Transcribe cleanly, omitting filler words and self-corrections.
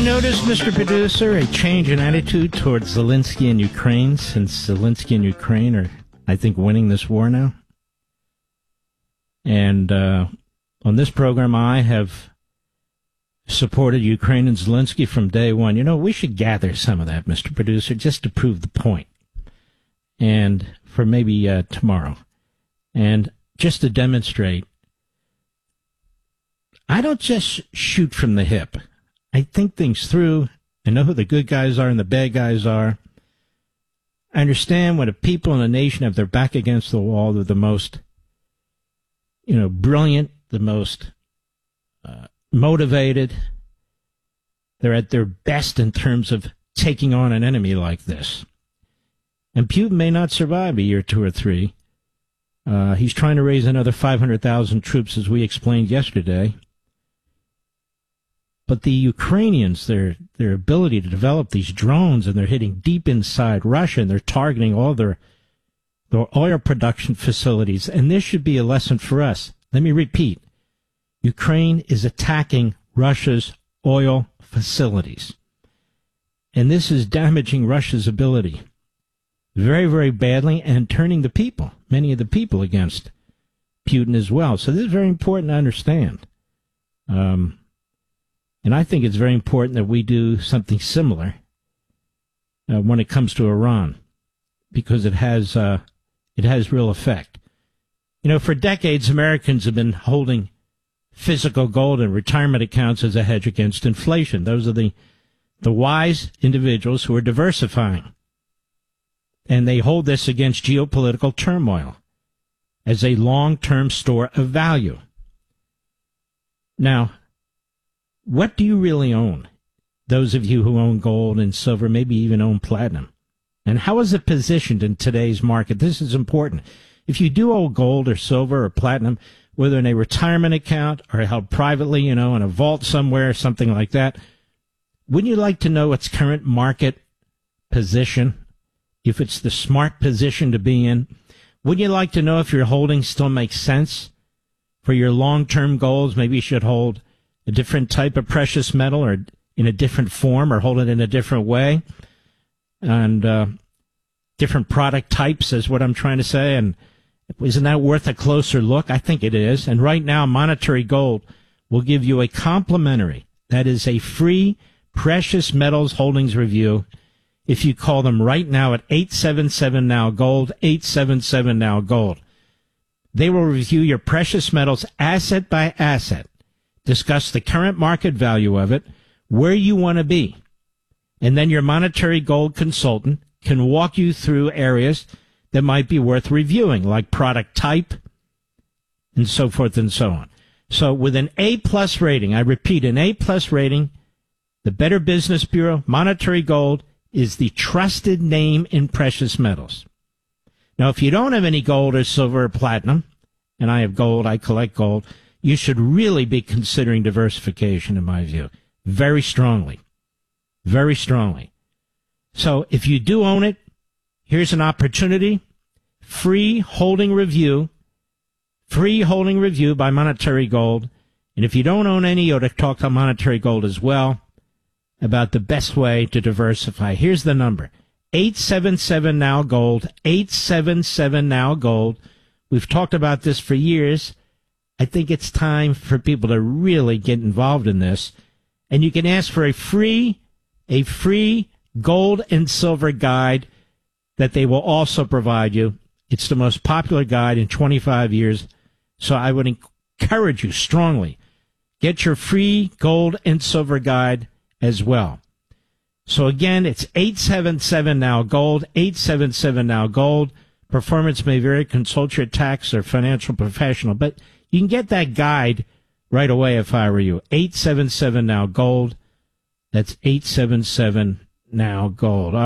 notice, Mr. Producer, a change in attitude towards Zelensky and Ukraine since Zelensky and Ukraine are, I think, winning this war now? And on this program, I have supported Ukraine and Zelensky from day one. You know, we should gather some of that, Mr. Producer, just to prove the point. And for maybe tomorrow. And just to demonstrate, I don't just shoot from the hip. I think things through. I know who the good guys are and the bad guys are. I understand when a people in a nation have their back against the wall, they're the most, brilliant, the most motivated. They're at their best in terms of taking on an enemy like this. And Putin may not survive a year, 2 or 3. He's trying to raise another 500,000 troops, as we explained yesterday. But the Ukrainians, their ability to develop these drones, and they're hitting deep inside Russia, and they're targeting all their oil production facilities. And this should be a lesson for us. Let me repeat. Ukraine is attacking Russia's oil facilities. And this is damaging Russia's ability very, very badly, and turning the people, many of the people, against Putin as well. So this is very important to understand. And I think it's very important that we do something similar when it comes to Iran, because it has real effect. For decades, Americans have been holding physical gold in retirement accounts as a hedge against inflation. Those are the wise individuals who are diversifying. And they hold this against geopolitical turmoil as a long-term store of value. Now, what do you really own? Those of you who own gold and silver, maybe even own platinum. And how is it positioned in today's market? This is important. If you do own gold or silver or platinum, whether in a retirement account or held privately, in a vault somewhere, something like that, wouldn't you like to know its current market position? If it's the smart position to be in? Wouldn't you like to know if your holdings still make sense for your long-term goals? Maybe you should hold a different type of precious metal, or in a different form, or hold it in a different way. And different product types is what I'm trying to say. And isn't that worth a closer look? I think it is. And right now, Monetary Gold will give you a complimentary, that is a free precious metals holdings review, if you call them right now at 877-NOW-GOLD, 877-NOW-GOLD. They will review your precious metals asset by asset, discuss the current market value of it, where you want to be. And then your Monetary Gold consultant can walk you through areas that might be worth reviewing, like product type, and so forth and so on. So with an A-plus rating, I repeat, an A-plus rating, the Better Business Bureau, Monetary Gold, is the trusted name in precious metals. Now, if you don't have any gold or silver or platinum, and I have gold, I collect gold, you should really be considering diversification, in my view, very strongly. Very strongly. So if you do own it, here's an opportunity. Free holding review by Monetary Gold. And if you don't own any, you ought to talk to Monetary Gold as well about the best way to diversify. Here's the number, 877-NOW-GOLD, 877-NOW-GOLD. We've talked about this for years. I think it's time for people to really get involved in this. And you can ask for a free gold and silver guide that they will also provide you. It's the most popular guide in 25 years. So I would encourage you strongly, get your free gold and silver guide as well. So again, it's 877-NOW-GOLD, 877-NOW-GOLD. Performance may vary. Consult your tax or financial professional, but you can get that guide right away if I were you. 877-NOW-GOLD. That's 877-NOW-GOLD.